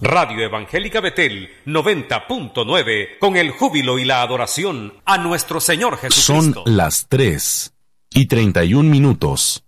Radio Evangélica Betel 90.9, con el júbilo y la adoración a nuestro Señor Jesucristo. Son las 3:31.